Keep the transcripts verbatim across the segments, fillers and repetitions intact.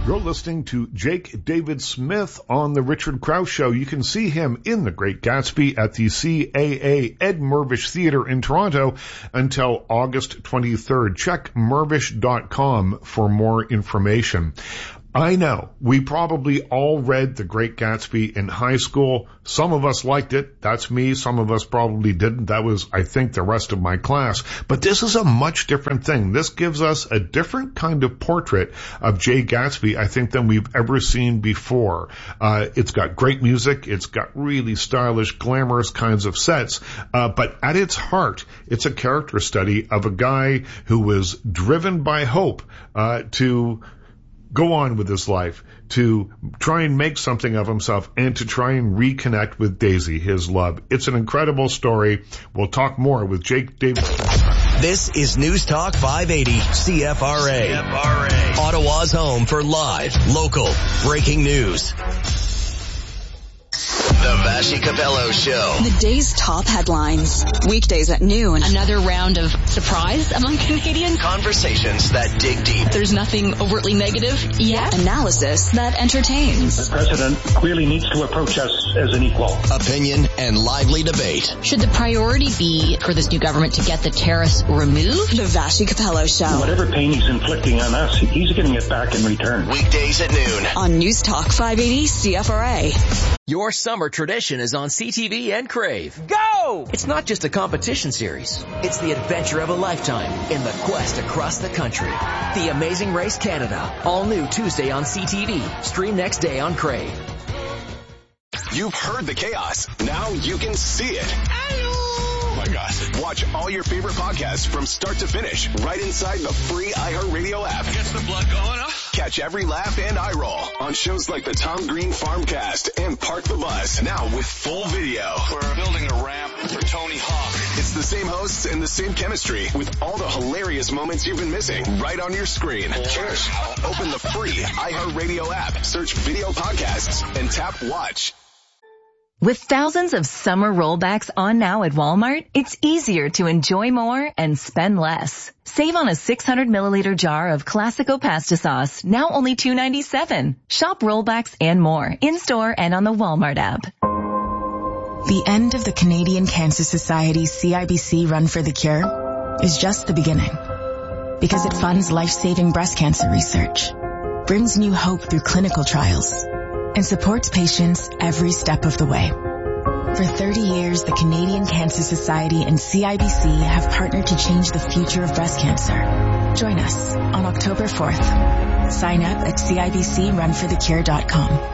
You're listening to Jake David Smith on The Richard Krause Show. You can see him in The Great Gatsby at the C A A Ed Mirvish Theatre in Toronto until August twenty-third. Check mirvish dot com for more information. I know, we probably all read The Great Gatsby in high school. Some of us liked it. That's me. Some of us probably didn't. That was, I think, the rest of my class. But this is a much different thing. This gives us a different kind of portrait of Jay Gatsby, I think, than we've ever seen before. Uh, it's got great music. It's got really stylish, glamorous kinds of sets. Uh, but at its heart, it's a character study of a guy who was driven by hope uh, to go on with his life, to try and make something of himself, and to try and reconnect with Daisy, his love. It's an incredible story. We'll talk more with Jake David. This is News Talk five eighty C F R A. C F R A. Ottawa's home for live, local, breaking news. The Vassy Capello Show. The day's top headlines. Weekdays at noon. Another round of surprise among Canadians. Conversations that dig deep. There's nothing overtly negative yet. Analysis that entertains. The president clearly needs to approach us as an equal. Opinion and lively debate. Should the priority be for this new government to get the tariffs removed? The Vassy Capello Show. Whatever pain he's inflicting on us, he's getting it back in return. Weekdays at noon. On News Talk five eighty C F R A. Your summer tradition is on C T V and Crave. Go! It's not just a competition series. It's the adventure of a lifetime in the quest across the country. The Amazing Race Canada. All new Tuesday on C T V. Stream next day on Crave. You've heard the chaos. Now you can see it. Oh my God. Watch all your favorite podcasts from start to finish right inside the free iHeartRadio app. Gets the blood going, huh? Catch every laugh and eye roll on shows like the Tom Green Farmcast and Park the Bus. Now with full video. We're building a ramp for Tony Hawk. It's the same hosts and the same chemistry with all the hilarious moments you've been missing right on your screen. Cheers. Open the free iHeartRadio app, search video podcasts, and tap watch. With thousands of summer rollbacks on now at Walmart, it's easier to enjoy more and spend less. Save on a six hundred milliliter jar of Classico pasta sauce, now only two ninety-seven. Shop rollbacks and more, in-store and on the Walmart app. The end of the Canadian Cancer Society's C I B C Run for the Cure is just the beginning. Because it funds life-saving breast cancer research, brings new hope through clinical trials, and supports patients every step of the way. For thirty years, the Canadian Cancer Society and C I B C have partnered to change the future of breast cancer. Join us on October fourth. Sign up at C I B C run for the cure dot com.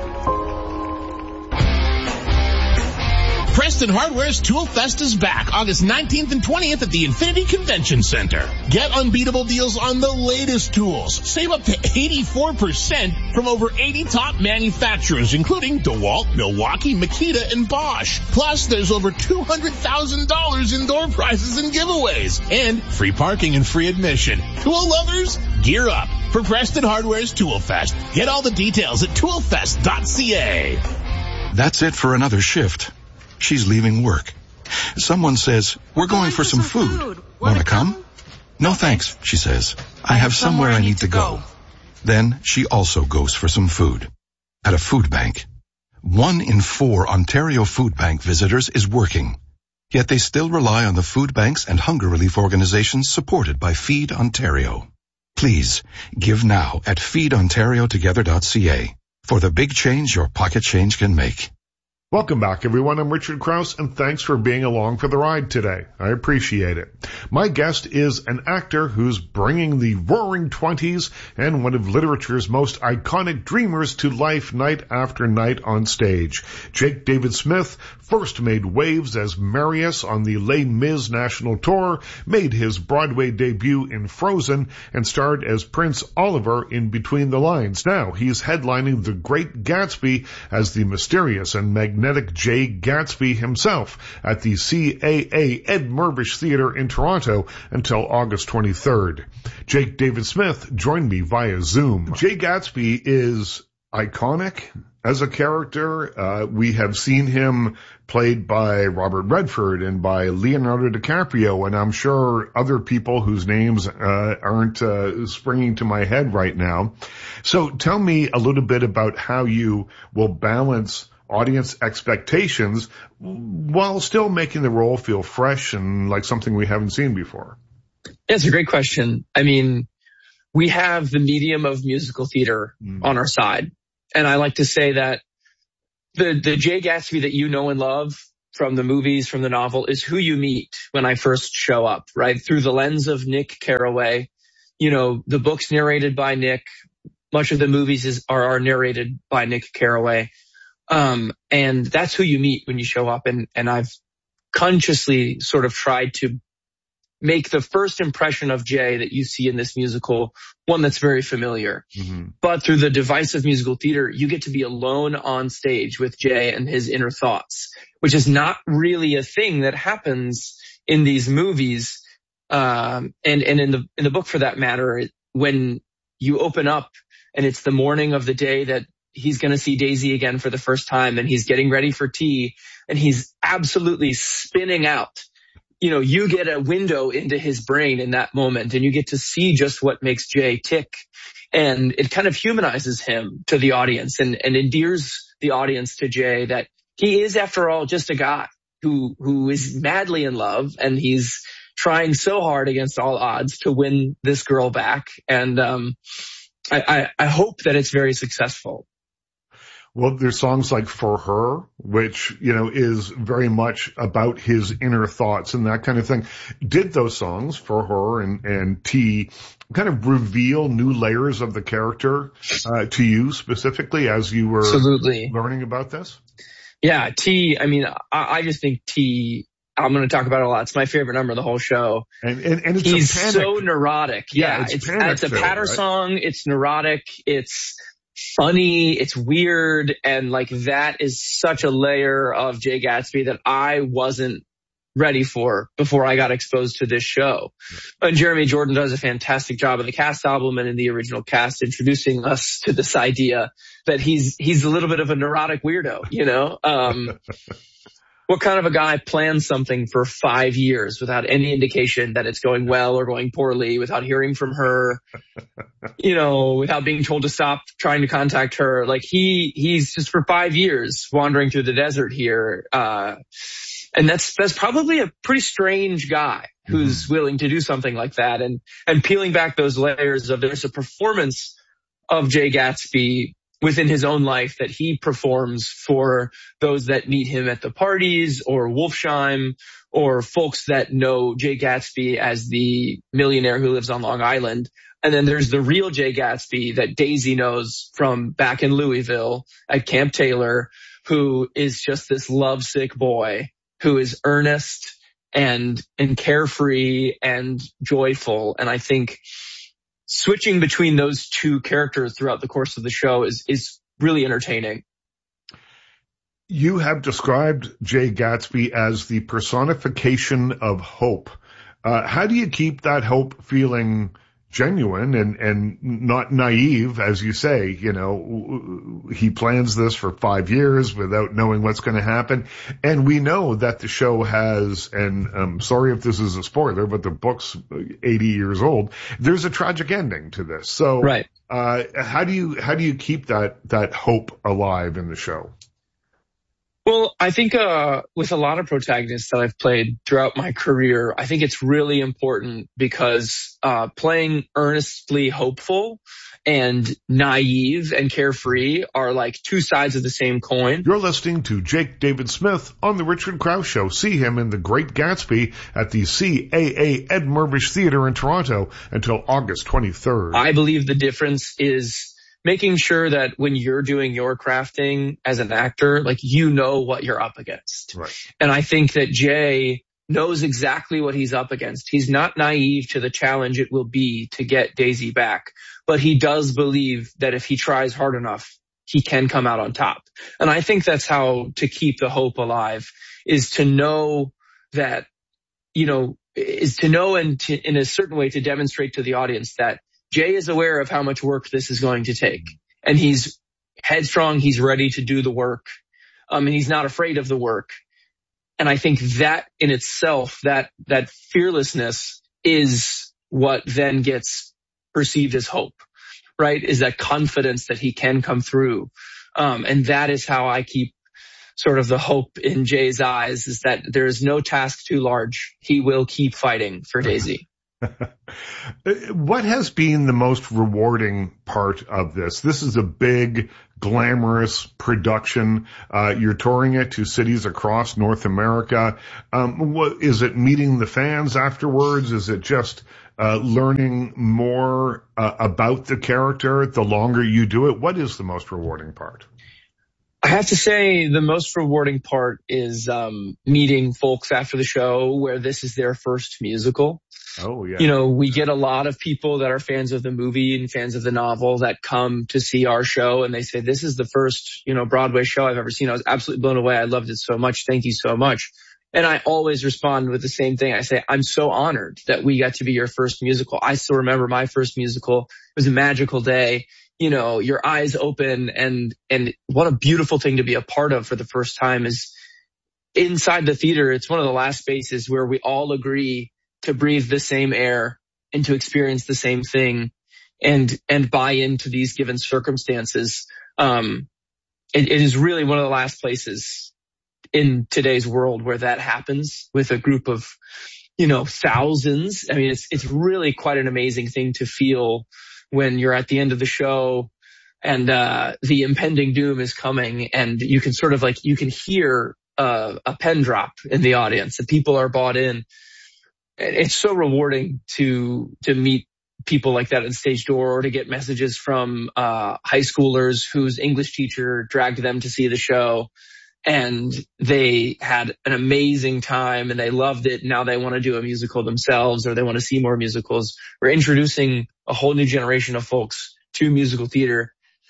Preston Hardware's Tool Fest is back August nineteenth and twentieth at the Infinity Convention Center. Get unbeatable deals on the latest tools. Save up to eighty-four percent from over eighty top manufacturers, including DeWalt, Milwaukee, Makita, and Bosch. Plus, there's over two hundred thousand dollars in door prizes and giveaways. And free parking and free admission. Tool lovers, gear up for Preston Hardware's Tool Fest. Get all the details at tool fest dot c a. That's it for another shift. She's leaving work. Someone says, we're going for some food. Want to come? No thanks, she says. I have somewhere I need to go. Then she also goes for some food. At a food bank. One in four Ontario Food Bank visitors is working. Yet they still rely on the food banks and hunger relief organizations supported by Feed Ontario. Please, give now at feed ontario together dot c a for the big change your pocket change can make. Welcome back, everyone. I'm Richard Krause, and thanks for being along for the ride today. I appreciate it. My guest is an actor who's bringing the roaring twenties and one of literature's most iconic dreamers to life night after night on stage. Jake David Smith first made waves as Marius on the Les Mis national tour, made his Broadway debut in Frozen, and starred as Prince Oliver in Between the Lines. Now he's headlining The Great Gatsby as the mysterious and magnetic Jay Gatsby himself at the C A A Ed Mirvish Theatre in Toronto until August twenty-third. Jake David Smith joined me via Zoom. Jay Gatsby is iconic, as a character. Uh, we have seen him played by Robert Redford and by Leonardo DiCaprio, and I'm sure other people whose names uh, aren't uh, springing to my head right now. So tell me a little bit about how you will balance audience expectations while still making the role feel fresh and like something we haven't seen before. That's a great question. I mean, we have the medium of musical theater mm. on our side. And I like to say that the, the Jay Gatsby that you know and love from the movies, from the novel, is who you meet when I first show up, right? Through the lens of Nick Carraway. You know, the book's narrated by Nick. Much of the movies is, are, are narrated by Nick Carraway. Um, and that's who you meet when you show up. And, and I've consciously sort of tried to make the first impression of Jay that you see in this musical one that's very familiar. Mm-hmm. But through the device of musical theater, you get to be alone on stage with Jay and his inner thoughts, which is not really a thing that happens in these movies. Um, and, and in the, in the book for that matter, it, when you open up and it's the morning of the day that he's going to see Daisy again for the first time and he's getting ready for tea and he's absolutely spinning out. You know, you get a window into his brain in that moment and you get to see just what makes Jay tick. And it kind of humanizes him to the audience and, and endears the audience to Jay, that he is, after all, just a guy who, who is madly in love, and he's trying so hard against all odds to win this girl back. And, um, I, I, I hope that it's very successful. Well, there's songs like For Her, which, you know, is very much about his inner thoughts and that kind of thing. Did those songs, For Her and, and T, kind of reveal new layers of the character uh, to you specifically as you were Absolutely. learning about this? Yeah, T, I mean, I, I just think T, I'm going to talk about it a lot. It's my favorite number of the whole show. And, and, and it's He's a panic. so neurotic. Yeah, yeah it's, it's, panic it's a film, patter right? song. It's neurotic. It's funny, it's weird, and like that is such a layer of Jay Gatsby that I wasn't ready for before I got exposed to this show. Yeah. And Jeremy Jordan does a fantastic job in the cast album and in the original cast introducing us to this idea that he's he's a little bit of a neurotic weirdo, you know? Um What kind of a guy plans something for five years without any indication that it's going well or going poorly, without hearing from her, you know, without being told to stop trying to contact her? Like he, he's just for five years wandering through the desert here. Uh, and that's, that's probably a pretty strange guy who's mm-hmm. willing to do something like that. And, and peeling back those layers of, there's a performance of Jay Gatsby within his own life that he performs for those that meet him at the parties or Wolfsheim, or folks that know Jay Gatsby as the millionaire who lives on Long Island. And then there's the real Jay Gatsby that Daisy knows from back in Louisville at Camp Taylor, who is just this lovesick boy who is earnest and, and carefree and joyful. And I think switching between those two characters throughout the course of the show is, is really entertaining. You have described Jay Gatsby as the personification of hope. Uh, how do you keep that hope feeling genuine and, and not naive, as you say? You know, he plans this for five years without knowing what's going to happen. And we know that the show has, and I'm sorry if this is a spoiler, but the book's eighty years old. There's a tragic ending to this. So, right. uh, how do you, how do you keep that, that hope alive in the show? Well, I think uh with a lot of protagonists that I've played throughout my career, I think it's really important because uh playing earnestly hopeful and naive and carefree are like two sides of the same coin. You're listening to Jake David Smith on The Richard Krause Show. See him in The Great Gatsby at the C A A Ed Mirvish Theatre in Toronto until August twenty-third. I believe the difference is making sure that when you're doing your crafting as an actor, like, you know what you're up against. Right. And I think that Jay knows exactly what he's up against. He's not naive to the challenge it will be to get Daisy back, but he does believe that if he tries hard enough, he can come out on top. And I think that's how to keep the hope alive, is to know that, you know, is to know and to, in a certain way to demonstrate to the audience that Jay is aware of how much work this is going to take. And he's headstrong. He's ready to do the work. Um, and he's not afraid of the work. And I think that in itself, that, that fearlessness is what then gets perceived as hope, right? Is that confidence that he can come through. Um, and that is how I keep sort of the hope in Jay's eyes, is that there is no task too large. He will keep fighting for Daisy. What has been the most rewarding part of this? This is a big, glamorous production. Uh, you're touring it to cities across North America. Um, what, is it meeting the fans afterwards? Is it just uh, learning more uh, about the character the longer you do it? What is the most rewarding part? I have to say the most rewarding part is um, meeting folks after the show where this is their first musical. Oh, yeah. You know, we get a lot of people that are fans of the movie and fans of the novel that come to see our show, and they say, this is the first, you know, Broadway show I've ever seen. I was absolutely blown away. I loved it so much. Thank you so much. And I always respond with the same thing. I say, I'm so honored that we got to be your first musical. I still remember my first musical. It was a magical day. You know, your eyes open, and, and what a beautiful thing to be a part of for the first time is inside the theater. It's one of the last spaces where we all agree to breathe the same air and to experience the same thing and, and buy into these given circumstances. Um, it, it is really one of the last places in today's world where that happens with a group of, you know, thousands. I mean, it's, it's really quite an amazing thing to feel when you're at the end of the show and, uh, the impending doom is coming, and you can sort of like, you can hear, uh, a pen drop in the audience. The people are bought in. It's so rewarding to, to meet people like that at the stage door, or to get messages from, uh, high schoolers whose English teacher dragged them to see the show, and they had an amazing time and they loved it. Now they want to do a musical themselves, or they want to see more musicals. We're introducing a whole new generation of folks to musical theater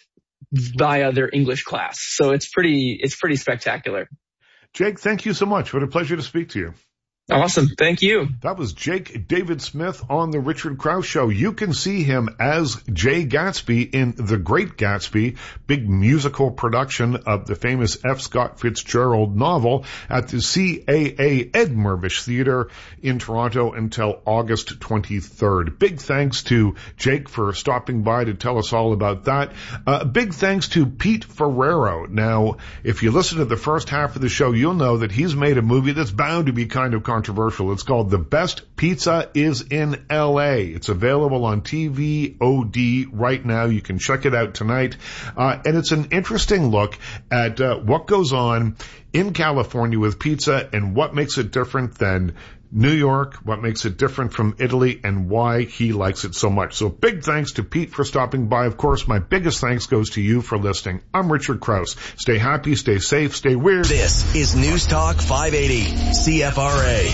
via their English class. So it's pretty, it's pretty spectacular. Jake, thank you so much. What a pleasure to speak to you. Awesome. Thank you. That was Jake David Smith on the Richard Krause Show. You can see him as Jay Gatsby in The Great Gatsby, big musical production of the famous F. Scott Fitzgerald novel, at the C A A Ed Mirvish Theater in Toronto until August twenty-third. Big thanks to Jake for stopping by to tell us all about that. Uh, big thanks to Pete Ferrero. Now, if you listen to the first half of the show, you'll know that he's made a movie that's bound to be kind of controversial. Controversial. It's called The Best Pizza is in L A. It's available on T V O D right now. You can check it out tonight. Uh, and it's an interesting look at uh, what goes on in California with pizza and what makes it different than New York, what makes it different from Italy, and why he likes it so much. So big thanks to Pete for stopping by. Of course, my biggest thanks goes to you for listening. I'm Richard Krause. Stay happy, stay safe, stay weird. This is News Talk five eighty C F R A.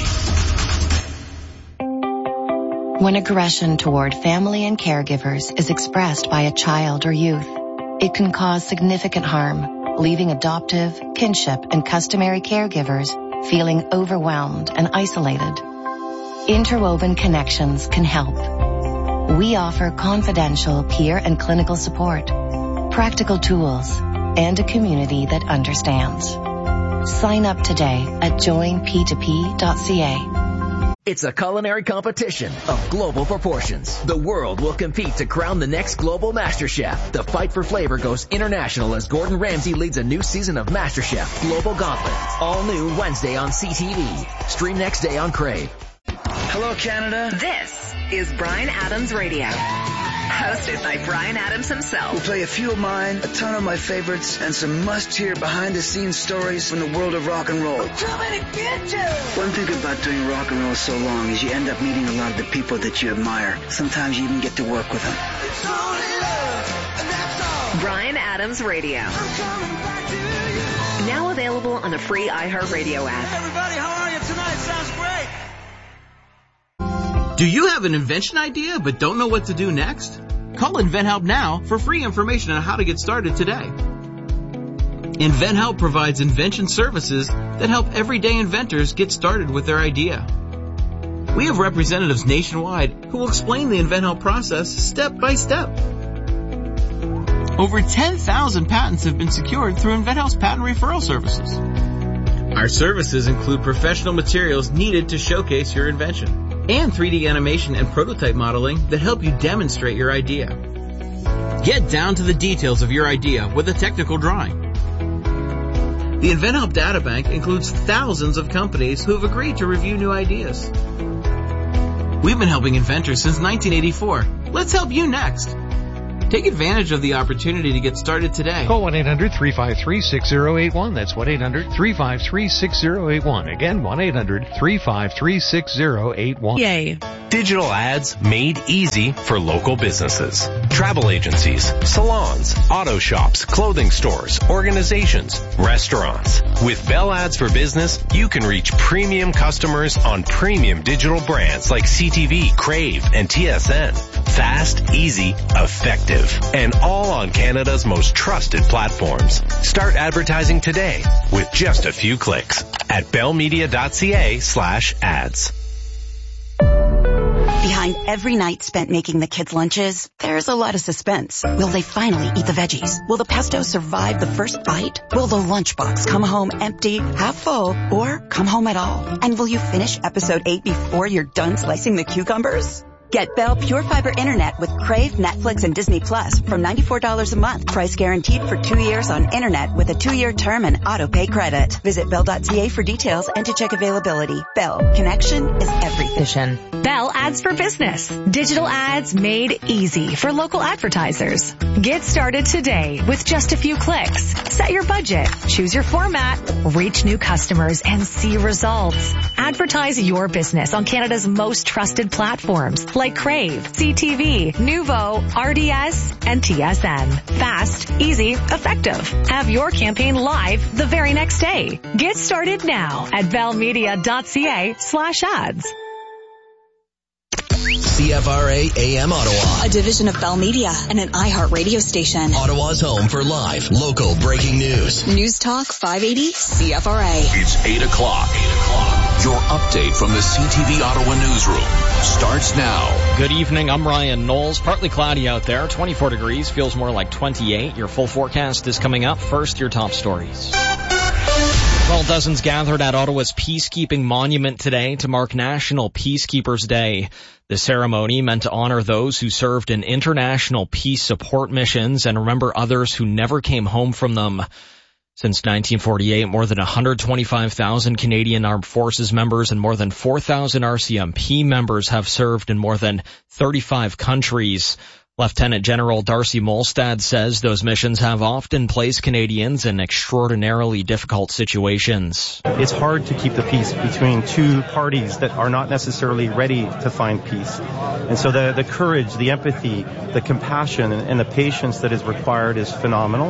When aggression toward family and caregivers is expressed by a child or youth, it can cause significant harm, leaving adoptive, kinship, and customary caregivers feeling overwhelmed and isolated. Interwoven Connections can help. We offer confidential peer and clinical support, practical tools, and a community that understands. Sign up today at join p two p dot c a. It's a culinary competition of global proportions. The world will compete to crown the next global MasterChef. The fight for flavor goes international as Gordon Ramsay leads a new season of MasterChef Global Gauntlet. All new Wednesday on C T V. Stream next day on Crave. Hello, Canada. This is Bryan Adams Radio. Hosted by Bryan Adams himself. We'll play a few of mine, a ton of my favorites, and some must-hear behind-the-scenes stories from the world of rock and roll. I'm coming to get you! One thing about doing rock and roll so long is you end up meeting a lot of the people that you admire. Sometimes you even get to work with them. It's only love, and that's all. Bryan Adams Radio. I'm coming back to you. Now available on the free iHeartRadio app. Hey everybody, how are you tonight? Sounds great. Do you have an invention idea but don't know what to do next? Call InventHelp now for free information on how to get started today. InventHelp provides invention services that help everyday inventors get started with their idea. We have representatives nationwide who will explain the InventHelp process step by step. Over ten thousand patents have been secured through InventHelp's patent referral services. Our services include professional materials needed to showcase your invention and three D animation and prototype modeling that help you demonstrate your idea. Get down to the details of your idea with a technical drawing. The InventHelp Databank includes thousands of companies who have agreed to review new ideas. We've been helping inventors since nineteen eighty-four. Let's help you next. Take advantage of the opportunity to get started today. Call one eight hundred three five three six zero eight one. That's one eight hundred three five three six zero eight one. Again, one eight hundred three five three six zero eight one. Yay. Digital ads made easy for local businesses. Travel agencies, salons, auto shops, clothing stores, organizations, restaurants. With Bell Ads for Business, you can reach premium customers on premium digital brands like C T V, Crave, and T S N. Fast, easy, effective, and all on Canada's most trusted platforms. Start advertising today with just a few clicks at bellmedia.ca slash ads. Behind every night spent making the kids' lunches, there's a lot of suspense. Will they finally eat the veggies? Will the pesto survive the first bite? Will the lunchbox come home empty, half full, or come home at all? And will you finish episode eight before you're done slicing the cucumbers? Get Bell Pure Fiber Internet with Crave, Netflix, and Disney Plus from ninety-four dollars a month. Price guaranteed for two years on Internet with a two-year term and auto-pay credit. Visit bell dot c a for details and to check availability. Bell. Connection is everything. Bell Ads for Business. Digital ads made easy for local advertisers. Get started today with just a few clicks. Set your budget, choose your format, reach new customers, and see results. Advertise your business on Canada's most trusted platforms like Crave, C T V, Nuvo, R D S, and T S N. Fast, easy, effective. Have your campaign live the very next day. Get started now at bellmedia.ca slash ads. C F R A A M Ottawa. A division of Bell Media and an iHeart radio station. Ottawa's home for live, local breaking news. News Talk five eighty C F R A. It's eight o'clock. eight o'clock. Your update from the C T V Ottawa newsroom starts now. Good evening. I'm Ryan Knowles. Partly cloudy out there. twenty-four degrees. Feels more like twenty-eight. Your full forecast is coming up. First, your top stories. Well, dozens gathered at Ottawa's Peacekeeping Monument today to mark National Peacekeepers Day. The ceremony meant to honor those who served in international peace support missions and remember others who never came home from them. Since nineteen forty-eight, more than one hundred twenty-five thousand Canadian Armed Forces members and more than four thousand R C M P members have served in more than thirty-five countries. Lieutenant General Darcy Molstad says those missions have often placed Canadians in extraordinarily difficult situations. It's hard to keep the peace between two parties that are not necessarily ready to find peace. And so the, the courage, the empathy, the compassion, and, and the patience that is required is phenomenal.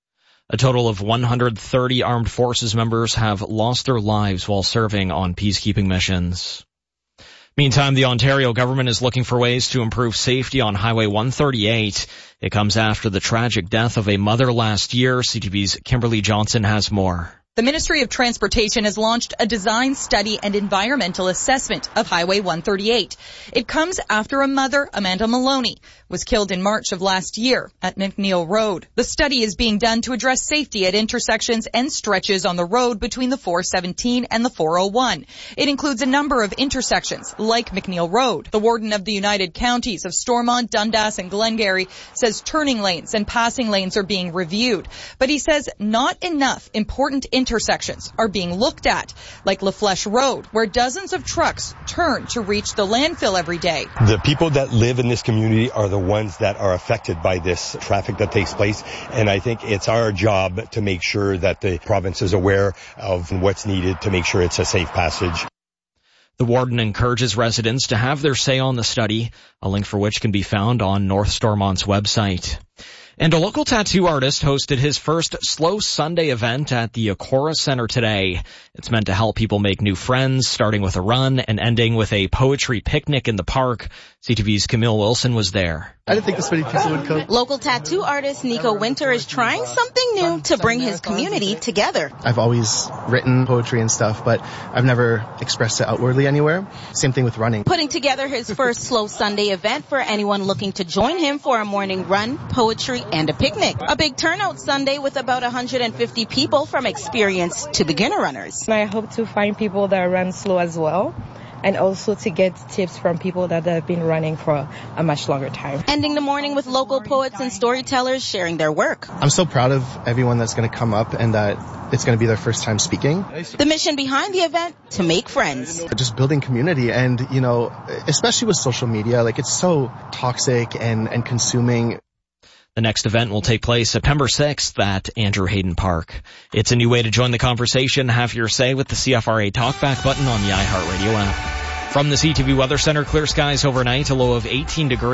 A total of one hundred thirty Armed Forces members have lost their lives while serving on peacekeeping missions. Meantime, the Ontario government is looking for ways to improve safety on Highway one thirty-eight. It comes after the tragic death of a mother last year. C T V's Kimberly Johnson has more. The Ministry of Transportation has launched a design, study, and environmental assessment of Highway one thirty-eight. It comes after a mother, Amanda Maloney, was killed in March of last year at McNeil Road. The study is being done to address safety at intersections and stretches on the road between the four seventeen and the four oh one. It includes a number of intersections, like McNeil Road. The warden of the United Counties of Stormont, Dundas, and Glengarry says turning lanes and passing lanes are being reviewed. But he says not enough important intersections are being looked at, like LaFlèche Road, where dozens of trucks turn to reach the landfill every day. The people that live in this community are the ones that are affected by this traffic that takes place, and I think it's our job to make sure that the province is aware of what's needed to make sure it's a safe passage. The warden encourages residents to have their say on the study, a link for which can be found on North Stormont's website. And a local tattoo artist hosted his first Slow Sunday event at the Akora Center today. It's meant to help people make new friends, starting with a run and ending with a poetry picnic in the park. C T V's Camille Wilson was there. I didn't think this many people would come. Local tattoo artist Nico Winter is trying something new to bring his community together. I've always written poetry and stuff, but I've never expressed it outwardly anywhere. Same thing with running. Putting together his first Slow Sunday event for anyone looking to join him for a morning run, poetry, and a picnic. A big turnout Sunday with about one hundred fifty people from experienced to beginner runners. I hope to find people that run slow as well, and also to get tips from people that have been running for a much longer time. Ending the morning with local poets and storytellers sharing their work. I'm so proud of everyone that's going to come up and that it's going to be their first time speaking. The mission behind the event, to make friends. Just building community and, you know, especially with social media, like it's so toxic and, and consuming. The next event will take place September sixth at Andrew Hayden Park. It's a new way to join the conversation. Have your say with the C F R A Talkback button on the iHeartRadio app. From the C T V Weather Center, clear skies overnight, a low of eighteen degrees.